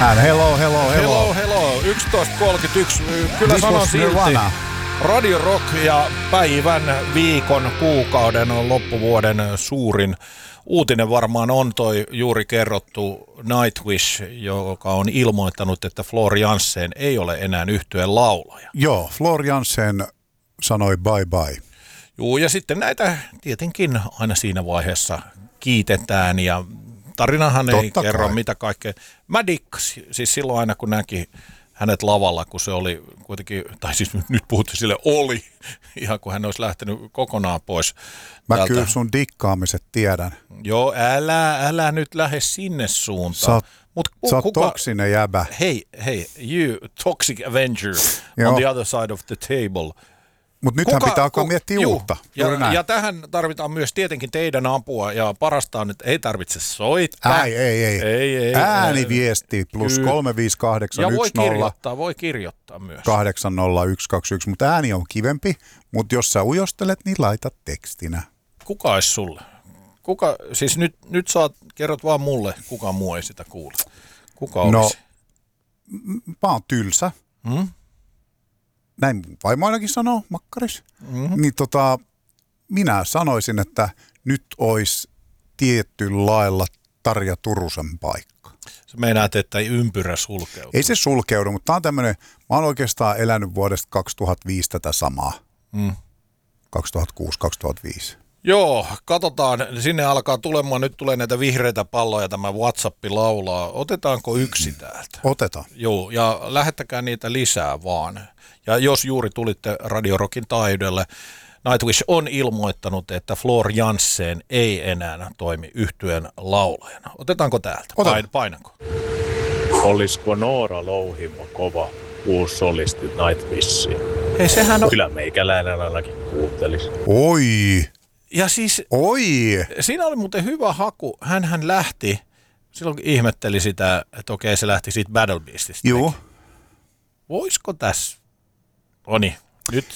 Hello. Hello. 11.31. Kyllä sanon silti. Radio Rock ja päivän, viikon, kuukauden, loppuvuoden suurin uutinen varmaan on toi juuri kerrottu Nightwish, joka on ilmoittanut, että Floor Jansen ei ole enää yhtyeen laulaja. Joo, Floor Jansen sanoi bye bye. Joo, ja sitten näitä tietenkin aina siinä vaiheessa kiitetään ja tarinahan ei kerro mitä kaikkea. Mä dikkasin, siis silloin aina kun näki hänet lavalla, kun se oli kuitenkin, tai siis nyt puhuttiin sille oli, ihan kun hän olisi lähtenyt kokonaan pois. Mä täältä. kyllä sun dikkaamiset tiedän. Joo, älä nyt lähde sinne suuntaan. Sä oot toksinen jäbä. Hey, you toxic avenger on the other side of the table. Mutta nythän pitää alkaa miettiä uutta. Ja tähän tarvitaan myös tietenkin teidän apua, ja parasta on, että ei tarvitse soittaa. Ei. Ääniviesti plus 358 ja voi kirjoittaa myös. 80121, mutta ääni on kivempi, mutta jos sä ujostelet, niin laita tekstinä. Kuka olisi sulle? Siis nyt kerrot vaan mulle, kuka muu ei sitä kuule. Kuka olisi? No, mä oon tylsä. Näin vaimo ainakin sanoo, makkaris. Niin minä sanoisin, että nyt olisi tietyllä lailla Tarja Turusen paikka. Sä meinaat, että ei ympyrä sulkeudu. Ei se sulkeudu, mutta tää on tämmöinen, mä oon oikeastaan elänyt vuodesta 2005 tätä samaa. 2006-2005. Joo, katsotaan. Sinne alkaa tulemaan, nyt tulee näitä vihreitä palloja, tämä WhatsApp laulaa. Otetaanko yksi täältä? Otetaan. Joo, ja lähettäkää niitä lisää vaan. Ja jos juuri tulitte Radio Rockin taajuudelle, Nightwish on ilmoittanut, että Floor Jansen ei enää toimi yhtyeen laulajana. Otetaanko täältä? Painanko? Olisiko Noora Louhimo kova uusi solisti Nightwishiin? Hei, sehän on... Kyllä meikäläinen ainakin kuuntelisi. Oi! Ja siis... Siinä oli muuten hyvä haku. Hänhän lähti, silloin ihmetteli sitä, että okei, se lähti siitä Battle Beastista. Joo. Voisiko tässä... Oni, nyt